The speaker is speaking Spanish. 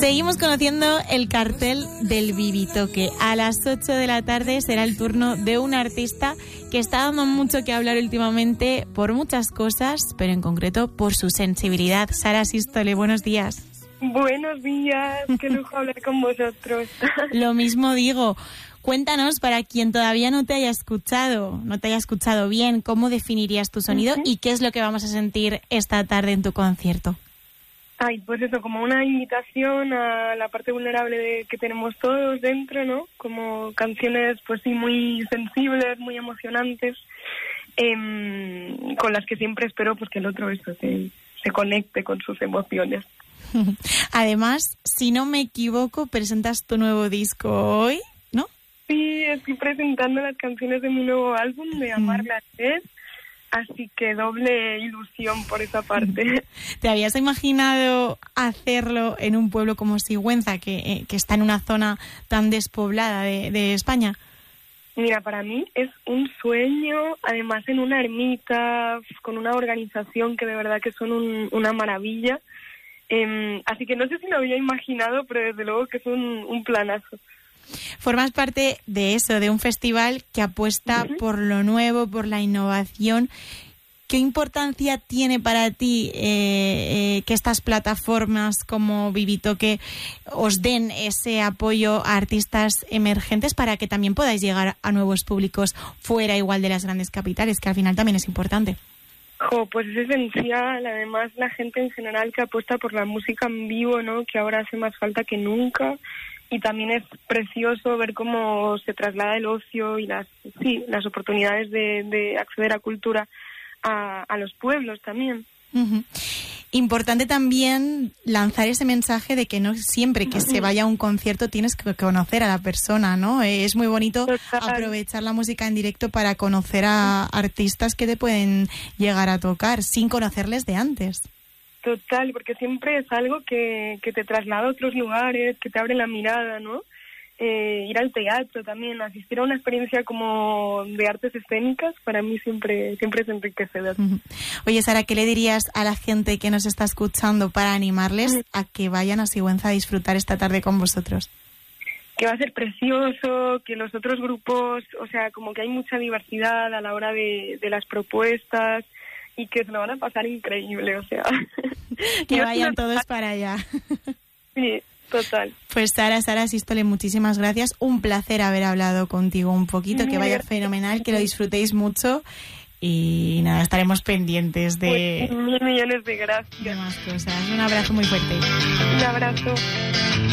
Seguimos conociendo el cartel del Vivitoque. A las 8 de la tarde será el turno de un artista que está dando mucho que hablar últimamente por muchas cosas, pero en concreto por su sensibilidad. Sara Sístole, buenos días. Buenos días, qué lujo hablar con vosotros. Lo mismo digo. Cuéntanos, para quien todavía no te haya escuchado bien, ¿cómo definirías tu sonido y qué es lo que vamos a sentir esta tarde en tu concierto? Ay, pues eso, como una invitación a la parte vulnerable que tenemos todos dentro, ¿no? Como canciones, pues sí, muy sensibles, muy emocionantes, con las que siempre espero pues que el otro se conecte con sus emociones. Además, si no me equivoco, presentas tu nuevo disco hoy, ¿no? Sí, estoy presentando las canciones de mi nuevo álbum, de Amar la Sed. Así que doble ilusión por esa parte. ¿Te habías imaginado hacerlo en un pueblo como Sigüenza, que está en una zona tan despoblada de España? Mira, para mí es un sueño, además en una ermita, con una organización que de verdad que son una maravilla. Así que no sé si lo había imaginado, pero desde luego que es un planazo. Formas parte de eso, de un festival que apuesta por lo nuevo, por la innovación. ¿Qué importancia tiene para ti que estas plataformas como Vivitoque os den ese apoyo a artistas emergentes para que también podáis llegar a nuevos públicos fuera igual de las grandes capitales, que al final también es importante? Pues es esencial. Además, la gente en general que apuesta por la música en vivo, ¿no? Que ahora hace más falta que nunca. Y también es precioso ver cómo se traslada el ocio y las oportunidades de acceder a cultura a los pueblos también. Uh-huh. Importante también lanzar ese mensaje de que no siempre que se vaya a un concierto tienes que conocer a la persona, ¿no? Es muy bonito aprovechar la música en directo para conocer a artistas que te pueden llegar a tocar sin conocerles de antes. Total, porque siempre es algo que te traslada a otros lugares, que te abre la mirada, ¿no? Ir al teatro también, asistir a una experiencia como de artes escénicas, para mí siempre es enriquecedor. Oye, Sara, ¿qué le dirías a la gente que nos está escuchando para animarles a que vayan a Sigüenza a disfrutar esta tarde con vosotros? Que va a ser precioso, que los otros grupos, o sea, como que hay mucha diversidad a la hora de las propuestas, y que se lo van a pasar increíble, o sea. Que vayan todos para allá. Sí, total. Pues Sara Sístole, muchísimas gracias. Un placer haber hablado contigo un poquito, que vaya fenomenal, que lo disfrutéis mucho y nada, estaremos pendientes de... Pues, 1.000 millones de gracias. De más cosas. Un abrazo muy fuerte. Un abrazo.